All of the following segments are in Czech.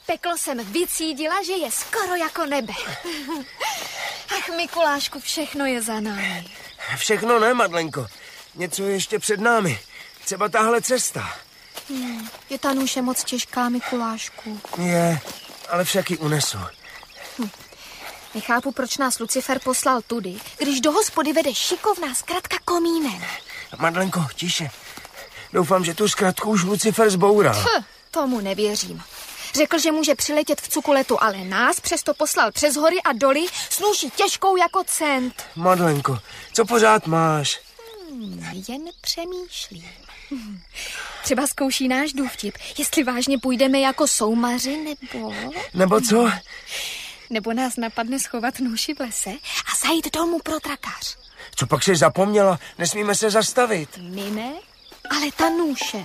Peklo jsem vycídila, že je skoro jako nebe. Ach, Mikulášku, všechno je za námi. Všechno ne, Madlenko. Něco je ještě před námi. Třeba tahle cesta. Je ta nůše moc těžká, Mikulášku. Je, ale však ji unesu. Nechápu, proč nás Lucifer poslal tudy, když do hospody vede šikovná zkratka komínem. Madlenko, tiše. Doufám, že tu zkratku už Lucifer zboural. Tomu nevěřím. Řekl, že může přiletět v cukuletu, ale nás přesto poslal přes hory a doly s nůší těžkou jako cent. Madlenko, co pořád máš? Jen přemýšlím. Třeba zkouší náš důvtip, jestli vážně půjdeme jako soumaři, nebo... Nebo co? Nebo nás napadne schovat nůši v lese a zajít domů pro trakář. Co pak jsi zapomněla? Nesmíme se zastavit. My ne, ale ta nůše.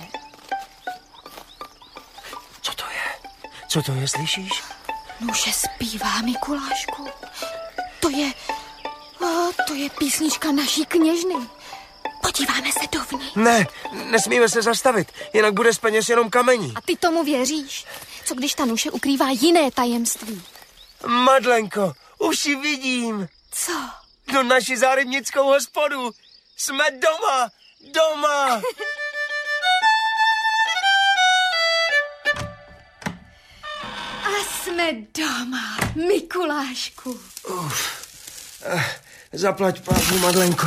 Co to je? Co to je, slyšíš? Nůše zpívá, Mikulášku. To je písnička naší kněžny. Podíváme se dovnitř. Ne, nesmíme se zastavit, jinak bude z peněz jenom kamení. A ty tomu věříš? Co když ta nůše ukrývá jiné tajemství? Madlenko, už ji vidím. Co? Do naši zárybnickou hospodu. Jsme doma, doma. A jsme doma, Mikulášku. Zaplať pánu, Madlenko.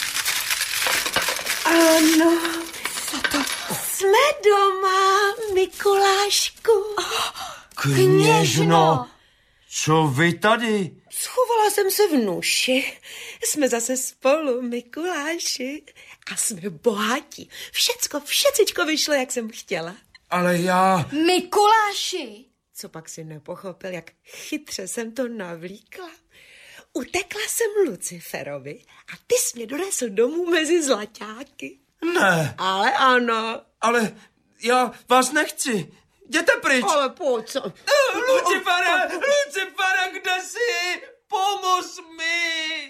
Ano, co to? Jsme doma, Mikulášku. Kněžno, co vy tady? Schovala jsem se v nuši. Jsme zase spolu, Mikuláši. A jsme bohatí. Všecičko vyšlo, jak jsem chtěla. Ale já... Mikuláši! Co pak si nepochopil, jak chytře jsem to navlíkla? Utekla jsem Luciferovi a ty jsi mě donesl domů mezi zlaťáky. Ne. Ale ano. Ale já vás nechci. Jděte pryč. Ale pojď, co? Lucifere, kde jsi? Pomoz mi.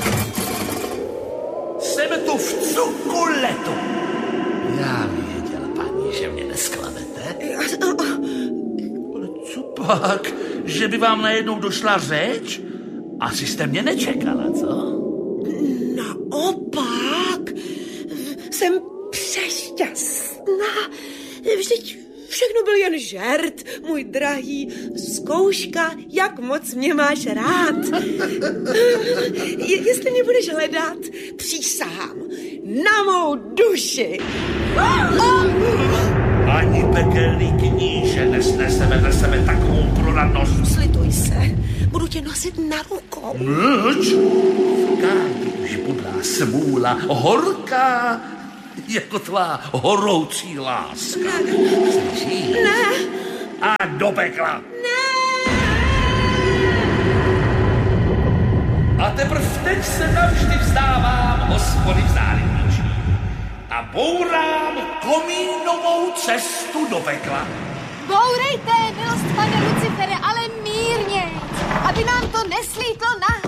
Jsem tu v cukuletu. Já věděl, paní, že mě nesklamete. Ale co pak? Že by vám najednou došla řeč? Asi jste mě nečekala, co? Naopak. Jsem přešťastná. Vždyť všechno byl jen žert, můj drahý. Zkouška, jak moc mě máš rád. Jestli mě budeš hledat, přísahám na mou duši. Ani pekelný kníže nesnese vedle sebe takovou proradnost. Slituj se, budu tě nosit na rukou. Mlč! Když budá smůla horká, jako tvá horoucí láska. Slyšíš? Ne. A do pekla. Ne. A teprv teď se navždy vzdávám hospody v zárybničí a bourám komínovou cestu do pekla. Bourejte, milosť, pane Lucifere, ale mírně, aby nám to neslítlo na